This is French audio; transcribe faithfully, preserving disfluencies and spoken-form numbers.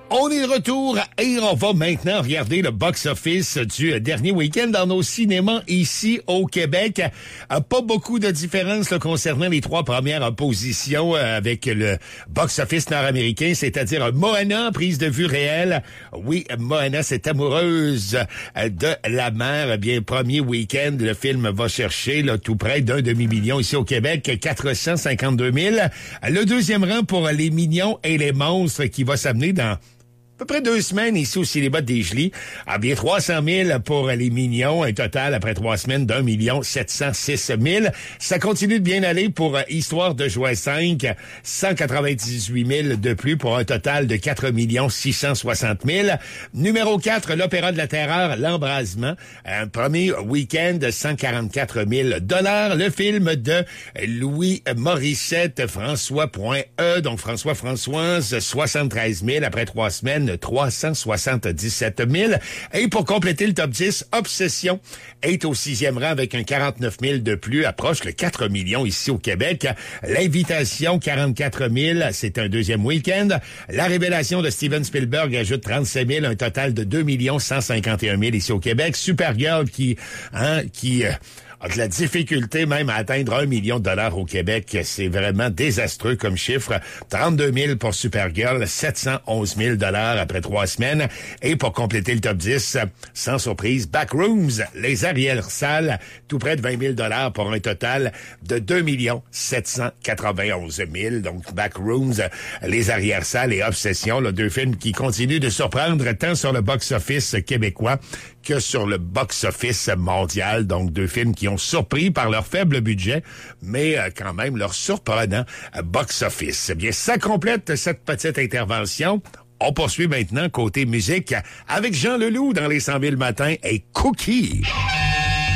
On est de retour et on va maintenant regarder le box-office du dernier week-end dans nos cinémas ici au Québec. Pas beaucoup de différence là, concernant les trois premières positions avec le box-office nord-américain, c'est-à-dire Moana, prise de vue réelle. Oui, Moana, c'est amoureuse de la mer. Bien, premier week-end, le film va chercher là, tout près d'un demi-million ici au Québec, quatre cent cinquante-deux mille. Le deuxième rang pour Les Mignons et les Monstres qui va s'amener dans à peu près deux semaines ici au cinéma des Gelis. Ah bien, trois cent mille pour Les Mignons. Un total, après trois semaines, d'un million sept cent six mille. Ça continue de bien aller pour Histoire de Joie cinq. cent quatre-vingt-dix-huit mille de plus pour un total de quatre millions six cent soixante mille. Numéro quatre, l'Opéra de la Terreur, L'Embrasement. Un premier week-end, cent quarante-quatre mille dollars. Le film de Louis Morissette, François.E. Donc, François-Françoise, soixante-treize mille après trois semaines. trois cent soixante-dix-sept mille. Et pour compléter le top dix, Obsession est au sixième rang avec un quarante-neuf mille de plus, approche le quatre millions ici au Québec. L'Invitation, quarante-quatre mille, c'est un deuxième week-end. La Révélation de Steven Spielberg ajoute trente-sept mille, un total de deux millions cent cinquante et un mille ici au Québec. Supergirl qui, hein, qui, euh, a de la difficulté même à atteindre un million de dollars au Québec. C'est vraiment désastreux comme chiffre. trente-deux mille pour Supergirl, sept cent onze mille dollars après trois semaines. Et pour compléter le top dix, sans surprise, Backrooms, les arrière-salles, tout près de vingt mille dollars pour un total de deux millions sept cent quatre-vingt-onze mille. Donc, Backrooms, les arrière-salles et Obsession, là, deux films qui continuent de surprendre tant sur le box-office québécois que sur le box-office mondial. Donc, deux films qui ont surpris par leur faible budget, mais euh, quand même leur surprenant euh, box-office. Eh bien, ça complète cette petite intervention. On poursuit maintenant côté musique avec Jean Leloup dans les cent mille matins et Cookie.